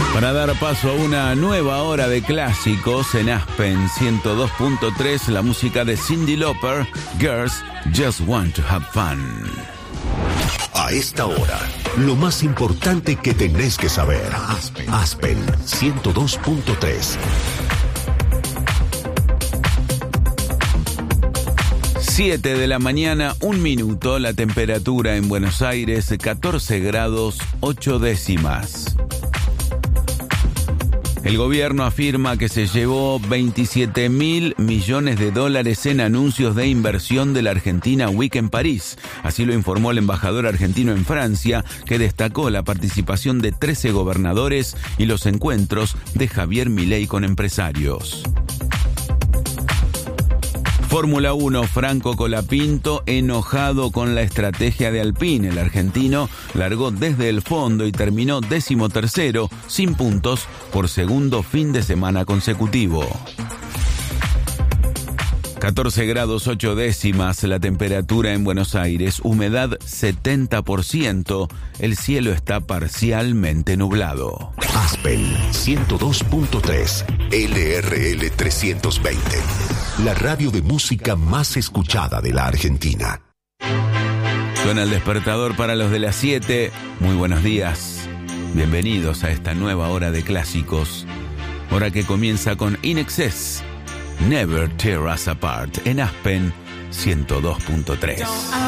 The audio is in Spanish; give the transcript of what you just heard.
Para dar paso a una nueva hora de clásicos en Aspen 102.3, la música de Cyndi Lauper, Girls Just Want to Have Fun. A esta hora, lo más importante que tenés que saber. Aspen 102.3. 7 de la mañana, 1 minuto, la temperatura en Buenos Aires, 14 grados 8 décimas. El gobierno afirma que se llevó 27.000 millones de dólares en anuncios de inversión de la Argentina Week en París. Así lo informó el embajador argentino en Francia, que destacó la participación de 13 gobernadores y los encuentros de Javier Milei con empresarios. Fórmula 1, Franco Colapinto enojado con la estrategia de Alpine. El argentino largó desde el fondo y terminó 13º, sin puntos, por segundo fin de semana consecutivo. 14 grados 8 décimas la temperatura en Buenos Aires, humedad 70%, el cielo está parcialmente nublado. Aspen 102.3, LRL 320, la radio de música más escuchada de la Argentina. Suena el despertador para los de las 7. Muy buenos días. Bienvenidos a esta nueva hora de clásicos. Hora que comienza con In Excess, Never Tear Us Apart, en Aspen 102.3.